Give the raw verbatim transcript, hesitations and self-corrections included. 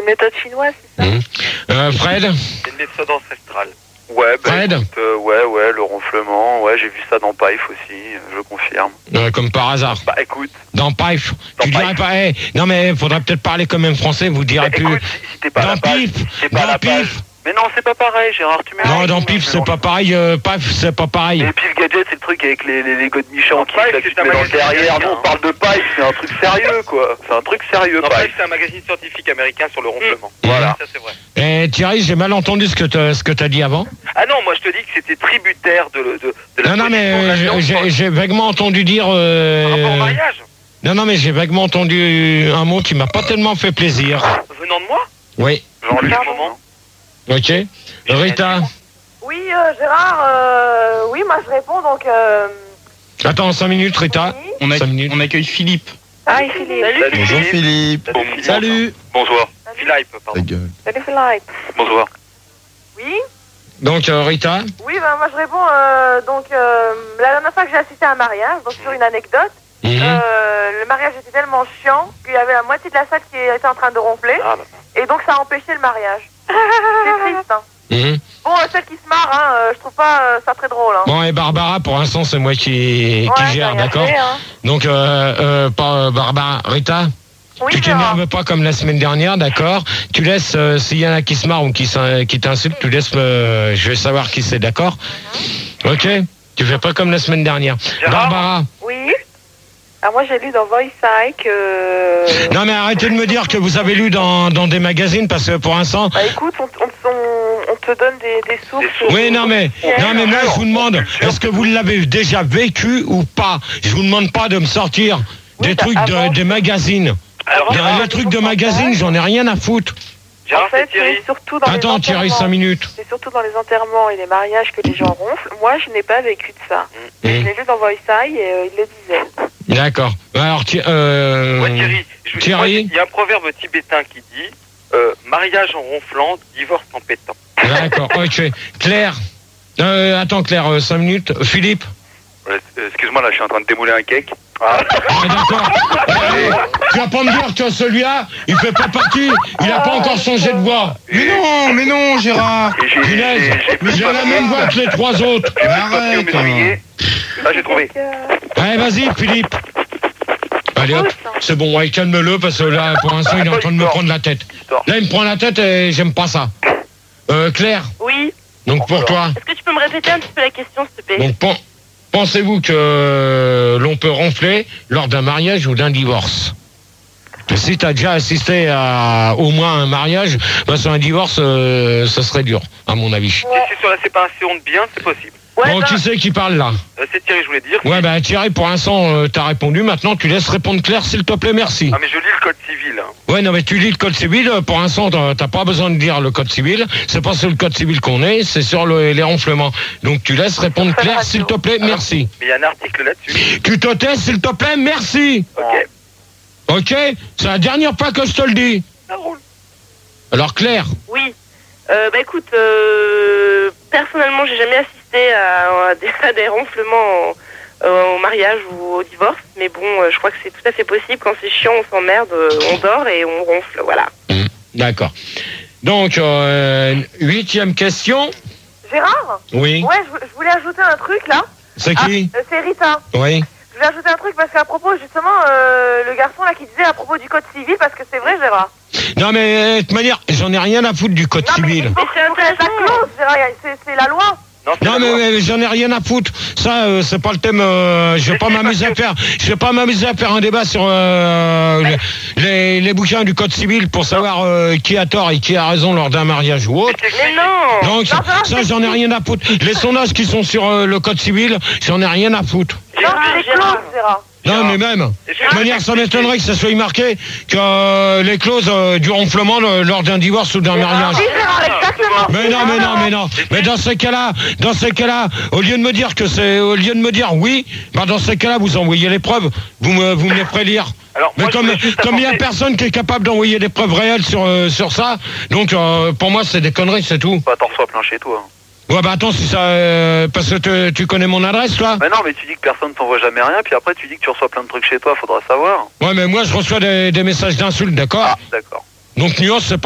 une méthode chinoise, c'est ça? Mmh. Euh, Fred? C'est une méthode ancestrale. Ouais, bah, Fred écoute, euh, ouais, ouais, le ronflement, ouais, j'ai vu ça dans Pife aussi, je confirme. euh, Comme par hasard. Bah écoute. Dans Pife. Dans Tu Pife. dirais pas, hey, non mais faudrait peut-être parler comme un français, vous direz Bah, plus. écoute, si, si t'es pas à Dans la page, Pif, t'es pas à dans la page. Pif. Mais non, c'est pas pareil, Gérard, tu mélanges. Non, dans Pif, c'est pas pareil, euh, Pif, c'est pas pareil. Et puis le gadget, c'est le truc avec les, les, les godemichons qui Pipe, claquent c'est un dans le magazine derrière. Nous, américain. on parle de Pipe, c'est un truc sérieux, quoi. C'est un truc sérieux, Non, Pipe. Pipe, c'est un magazine scientifique américain sur le ronflement. Voilà. Ça, c'est vrai. Et Thierry, j'ai mal entendu ce que t'as, ce que t'as dit avant. Ah non, moi je te dis que c'était tributaire de, de, de la Non, non, mais position de la euh, viande j'ai- sur- j'ai j'ai vaguement entendu dire. euh, Par rapport au mariage, Non, non, mais j'ai vaguement entendu un mot qui m'a pas tellement fait plaisir. venant de moi, Oui, Genre le Pardon. moment. ok. Rita, Oui, euh, Gérard, euh, oui, moi je réponds donc. Euh... attends cinq minutes, Rita. Oui. On, a- Cinq minutes. on accueille Philippe. Ah, Philippe. Salut, Salut, Bonjour Philippe. Salut, Philippe. Salut. Bonsoir. Philippe, Ta pardon. gueule. Salut, Philippe. Bonsoir. Oui. Donc, euh, Rita, Oui, ben moi je réponds. Euh, donc, euh, la dernière fois que j'ai assisté à un mariage, donc sur une anecdote, mhm. euh, le mariage était tellement chiant qu'il y avait la moitié de la salle qui était en train de ronfler, Ah, bah. et donc ça a empêché le mariage. C'est triste, hein. Mhm. Bon, euh, celle qui se marre, hein, euh, je trouve pas euh, ça très drôle, hein. Bon, et Barbara, pour l'instant, c'est moi qui, Ouais, qui t'as gère, rien d'accord. fait, hein. Donc, euh, euh, pas, euh, Barbara, Rita, Oui, tu Gérard. t'énerves pas comme la semaine dernière, d'accord. Tu laisses, euh, s'il y en a qui se marrent ou qui, s'in- qui t'insultent, tu laisses me... Je vais savoir qui c'est, d'accord. Ok. Tu fais pas comme la semaine dernière. Gérard Barbara. Oui. Ah, moi j'ai lu dans Voice Eye que... Non mais arrêtez de me dire que vous avez lu dans, dans des magazines parce que pour l'instant... Bah écoute, on, on, on, on te donne des, des sources... Oui non mais non mais moi je vous demande, est-ce que vous l'avez déjà vécu ou pas? Je vous demande pas de me sortir Oui, des bah, trucs de, avant, des magazines. Alors, Des- Gérard, Les trucs de magazines, j'en ai rien à foutre. Gérard, En fait, c'est Thierry. c'est surtout dans Attends les Thierry, enterrements. cinq minutes. C'est surtout dans les enterrements et les mariages que les gens ronflent. Moi, je n'ai pas vécu de ça. Mmh. Je l'ai lu dans Voice Eye et euh, il le disait. D'accord. Alors Thi- euh, Ouais, Thierry. Je- Thierry moi, Il y a un proverbe tibétain qui dit euh, mariage en ronflant, divorce en pétant. D'accord, ok. Claire. Euh, attends Claire, euh, cinq minutes. Philippe. Ouais, euh, excuse-moi, là, je suis en train de démouler un cake. Ah, d'accord. Euh, tu vas pas me dire que celui-là, il fait pas partie, il a pas encore changé de voix. Mais non, mais non, Gérard. Et j'ai Punaise, j'ai- j'ai plus il de a la papier. même voix que les trois autres. J'ai plus de papier au Arrête, métrier. Ah, j'ai trouvé. Allez, vas-y, Philippe. Allez, hop, c'est bon, ouais, calme-le, parce que là, pour l'instant, il est en train de me prendre la tête. Histoire. Là, il me prend la tête et j'aime pas ça. Euh, Claire, Oui. donc pour toi, Est-ce que tu peux me répéter un petit peu la question, s'il te plaît? donc pen- pensez-vous que euh, l'on peut ronfler lors d'un mariage ou d'un divorce? Si tu as déjà assisté à au moins un mariage, bah, sur un divorce, euh, ça serait dur, à mon avis. Si c'est sur la séparation de biens, c'est possible. Ouais, Bon, ben, qui c'est qui parle là? Euh, c'est Thierry, je voulais dire. Ouais, bah Thierry, pour l'instant, euh, t'as répondu. Maintenant, tu laisses répondre Claire, s'il te plaît, merci. Ah, mais je lis le code civil. Hein. Ouais, non, mais tu lis le code civil. euh, Pour l'instant, t'as t'as pas besoin de lire le code civil. C'est pas sur le code civil qu'on est, c'est sur le- les ronflements. Donc, tu laisses répondre Claire, s'il te plaît, merci. Mais il y a un article là-dessus. Tu te tais, s'il te plaît, merci. Ok. Ok? C'est la dernière fois que je te le dis. Ça roule. Alors, Claire, Oui. Euh, bah écoute, euh, personnellement, j'ai jamais assisté à, à des, à des ronflements au, euh, au mariage ou au divorce, mais bon, euh, je crois que c'est tout à fait possible. Quand c'est chiant, on s'emmerde, euh, on dort et on ronfle, voilà. Hum, d'accord. Donc, euh, huitième question. Gérard? Oui. Ouais, je, je voulais ajouter un truc là. C'est Ah, qui? euh, c'est Rita. Oui. Je voulais ajouter un truc parce qu'à propos, justement, euh, le garçon là qui disait à propos du code civil, parce que c'est vrai, Gérard. Non, mais de toute manière, j'en ai rien à foutre du code Non, mais civil. il faut, Mais c'est il faut qu'il y ait sa intéressant. clause, Gérard, c'est c'est la loi. Non, c'est Non la mais, loi. mais j'en ai rien à foutre. Ça euh, c'est pas le thème. Euh, je vais pas m'amuser à faire. Je vais pas m'amuser à faire un débat sur euh, les, les, les bouquins du code civil pour savoir euh, qui a tort et qui a raison lors d'un mariage ou autre. Mais non. Donc ça, ça, j'en ai rien à foutre. Les sondages qui sont sur euh, le code civil, j'en ai rien à foutre. Non, Gérard, c'est les Gérard. clauses, Gérard. Non mais même. De toute manière, ça m'étonnerait que ça soit marqué que euh, les clauses euh, du ronflement euh, lors d'un divorce ou d'un mariage. Oui, Gérard, exactement. Mais non, mais non, mais non. Mais dans ces cas-là, dans ces cas-là, au lieu de me dire que c'est, au lieu de me dire oui, bah dans ces cas-là, vous envoyez les preuves. Vous me, vous me les ferez lire. Alors, Mais moi, je comme, voulais juste comme il y a apporter- personne qui est capable d'envoyer des preuves réelles sur, euh, sur ça, donc euh, pour moi c'est des conneries, c'est tout. Bah, t'en reçois plein chez toi. Ouais, bah attends, si ça, euh, parce que te- tu connais mon adresse, toi. Mais non, mais tu dis que personne t'envoie jamais rien, puis après tu dis que tu reçois plein de trucs chez toi, faudra savoir. Ouais, mais moi je reçois des, des messages d'insultes, d'accord. Ah, d'accord. Donc nuance, c'est